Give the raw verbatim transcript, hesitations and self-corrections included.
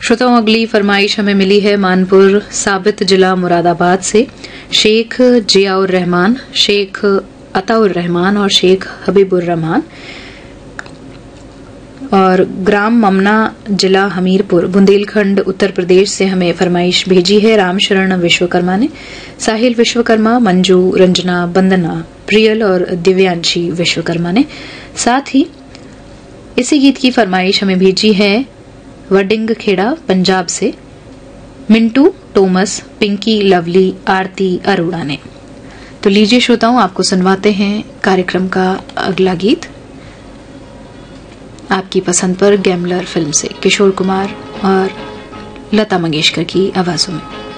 श्रोताओं, अगली फरमाइश हमें मिली है मानपुर साबित, जिला मुरादाबाद से। शेख जियाउर रहमान, शेख अताउर रहमान और शेख हबीबुर रहमान, और ग्राम ममना, जिला हमीरपुर, बुंदेलखंड, उत्तर प्रदेश से हमें फरमाइश भेजी है रामशरण विश्वकर्मा ने। साहिल विश्वकर्मा, मंजू, रंजना, बंदना, प्रियल और दिव्यांशी विश्वकर्मा ने। साथ ही इसी गीत की फरमाइश हमें भेजी है वडिंग खेड़ा, पंजाब से मिंटू, टोमस, पिंकी, लवली, आरती अरोड़ा ने। तो लीजिए श्रोताओं, आपको सुनवाते हैं कार्यक्रम का अगला गीत आपकी पसंद पर, गैमलर फिल्म से किशोर कुमार और लता मंगेशकर की आवाजों में।